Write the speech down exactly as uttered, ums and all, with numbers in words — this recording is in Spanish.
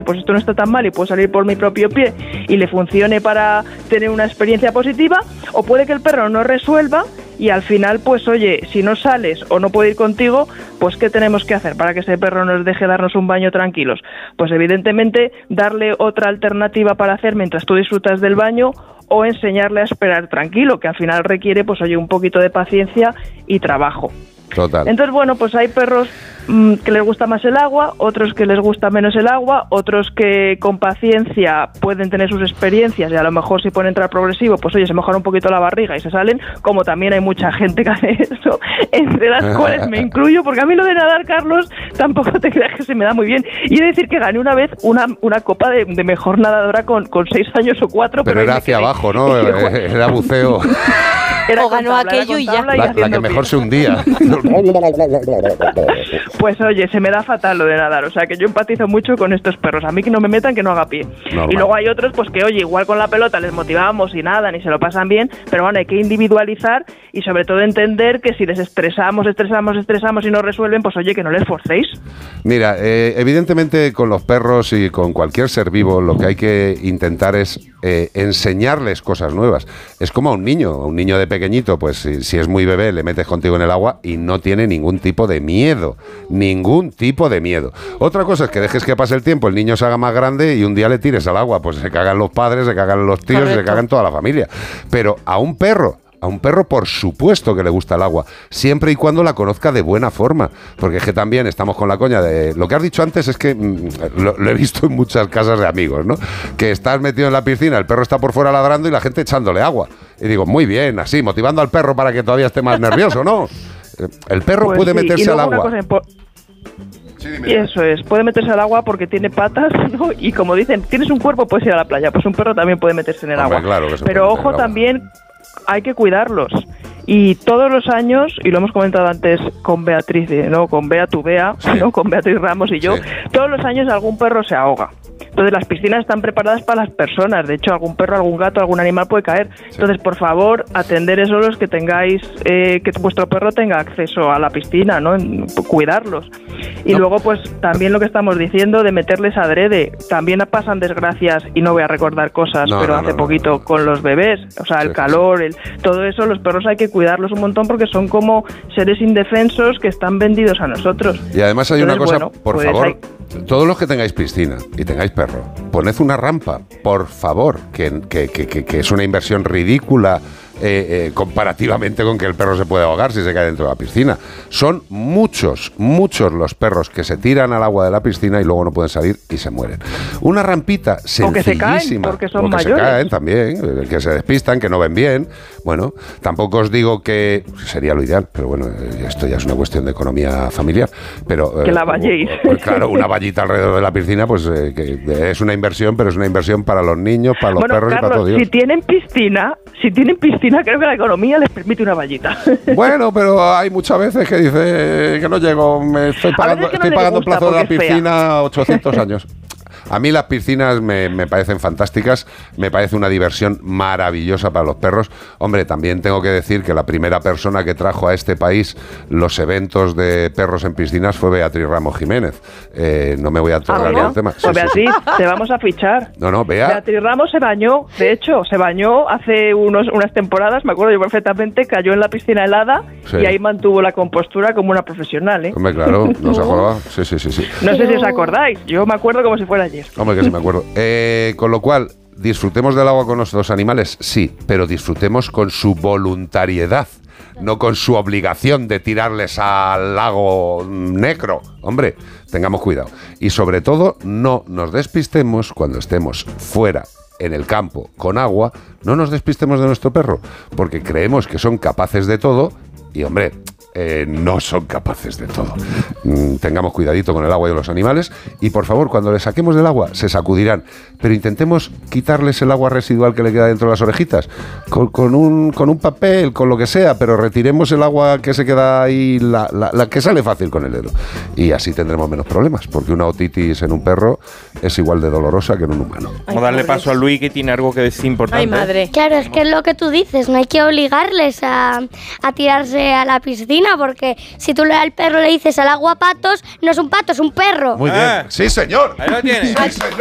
pues esto no está tan mal y puedo salir por mi propio pie y le funcione para tener una experiencia positiva, o puede que el perro no resuelva y al final, pues oye, si no sales o no puede ir contigo, pues ¿qué tenemos que hacer para que ese perro nos deje darnos un baño tranquilos? Pues evidentemente darle otra alternativa para hacer mientras tú disfrutas del baño, o enseñarle a esperar tranquilo, que al final requiere, pues oye, un poquito de paciencia y trabajo. Total. Entonces, bueno, pues hay perros mmm, que les gusta más el agua, otros que les gusta menos el agua, otros que con paciencia pueden tener sus experiencias y a lo mejor si pueden entrar progresivo, pues oye, se mejora un poquito la barriga y se salen, como también hay mucha gente que hace eso, entre las cuales me incluyo, porque a mí lo de nadar, Carlos, tampoco te creas que se me da muy bien. Y he de decir que gané una vez una, una copa de, de mejor nadadora con, con seis años o cuatro. Pero, pero era hacia abajo, ¿no? Era buceo. Era o ganó tabla, aquello y ya. La, la que mejor se hundía. Pues oye, se me da fatal lo de nadar, o sea que yo empatizo mucho con estos perros, a mí que no me metan, que no haga pie. Normal. Y luego hay otros pues que oye, igual con la pelota les motivamos y nadan y se lo pasan bien, pero bueno, hay que individualizar y sobre todo entender que si les estresamos, estresamos, estresamos y no resuelven, pues oye, que no les forcéis. Mira, eh, evidentemente con los perros y con cualquier ser vivo lo que hay que intentar es eh, enseñarles cosas nuevas. Es como a un niño, a un niño de pequeñito, pues si, si es muy bebé, le metes contigo en el agua y no tiene ningún tipo de miedo, ningún tipo de miedo. Otra cosa es que dejes que pase el tiempo, el niño se haga más grande y un día le tires al agua, pues se cagan los padres, se cagan los tíos, Correcto. Se cagan toda la familia. Pero a un perro, a un perro por supuesto que le gusta el agua, siempre y cuando la conozca de buena forma, porque es que también estamos con la coña de... Lo que has dicho antes es que mmm, lo, lo he visto en muchas casas de amigos, ¿no? Que estás metido en la piscina, el perro está por fuera ladrando y la gente echándole agua. Y digo, muy bien, así, motivando al perro para que todavía esté más nervioso, ¿no? El perro pues puede sí, meterse al agua. Sí, y eso es, puede meterse al agua porque tiene patas, ¿no? Y como dicen, tienes un cuerpo, puedes ir a la playa, pues un perro también puede meterse en el Hombre, agua. Claro que se Pero puede ojo meter también, hay que cuidarlos. Y todos los años, y lo hemos comentado antes con Beatriz, ¿no? Con Bea, tu Bea, sí. ¿no? Con Beatriz Ramos y yo, sí. Todos los años algún perro se ahoga. Entonces las piscinas están preparadas para las personas, de hecho algún perro, algún gato, algún animal puede caer. Sí. Entonces por favor, atender eso los que tengáis, eh, que vuestro perro tenga acceso a la piscina, ¿no? Cuidarlos. Y no. Luego pues también lo que estamos diciendo de meterles adrede, también pasan desgracias y no voy a recordar cosas, no, pero no, hace no, poquito no, no, no. con los bebés, o sea, sí, el calor, el, todo eso, los perros hay que cuidarlos un montón porque son como seres indefensos que están vendidos a nosotros. Y además hay Entonces, una cosa, bueno, por pues favor, hay... todos los que tengáis piscina y tengáis perro, poned una rampa, por favor, que, que, que, que es una inversión ridícula eh, eh, comparativamente con que el perro se puede ahogar si se cae dentro de la piscina. Son muchos, muchos los perros que se tiran al agua de la piscina y luego no pueden salir y se mueren. Una rampita sencillísima. O que se caen porque son o que mayores. se caen también, que se despistan, que no ven bien. Bueno, tampoco os digo que sería lo ideal, pero bueno, esto ya es una cuestión de economía familiar. Pero, que eh, la valléis. Pues claro, una vallita alrededor de la piscina, pues eh, que es una inversión, pero es una inversión para los niños, para los bueno, perros Carlos, y para todo Dios. Si tienen piscina, si tienen piscina, creo que la economía les permite una vallita. Bueno, pero hay muchas veces que dice que no llego, me estoy pagando, que no estoy pagando el plazo de la piscina fea. ochocientos años. A mí las piscinas me, me parecen fantásticas, me parece una diversión maravillosa para los perros. Hombre, también tengo que decir que la primera persona que trajo a este país los eventos de perros en piscinas fue Beatriz Ramos Jiménez. Eh, no me voy a tocar ¿Ah, no? el tema. Pues sí, Beatriz, sí. Te vamos a fichar. No, no, Bea. Beatriz Ramos se bañó, de hecho, se bañó hace unos, unas temporadas, me acuerdo yo perfectamente, cayó en la piscina helada sí. y ahí mantuvo la compostura como una profesional, ¿eh? Hombre, claro, ¿no se acordaba? Sí, sí, sí, sí. No sé si os acordáis, yo me acuerdo como si fuera ayer. Hombre, que sí me acuerdo. Eh, con lo cual, ¿disfrutemos del agua con nuestros animales? Sí, pero disfrutemos con su voluntariedad, no con su obligación de tirarles al lago negro. Hombre, tengamos cuidado. Y sobre todo, no nos despistemos cuando estemos fuera en el campo con agua, no nos despistemos de nuestro perro, porque creemos que son capaces de todo y, hombre... Eh, no son capaces de todo. Mm, tengamos cuidadito con el agua y los animales y por favor cuando les saquemos del agua se sacudirán, pero intentemos quitarles el agua residual que le queda dentro de las orejitas con, con, un, con un papel, con lo que sea, pero retiremos el agua que se queda ahí, la, la, la que sale fácil con el dedo, y así tendremos menos problemas, porque una otitis en un perro es igual de dolorosa que en un humano. Vamos a darle paso a Luis, que tiene algo que decir importante. Ay, madre. Claro, es que es lo que tú dices, no hay que obligarles a, a tirarse a la piscina. disciplina, porque si tú le- al perro le dices al agua patos, no es un pato, es un perro. Muy bien. Ah. Sí, señor. Ahí lo tienes. Sí, señor.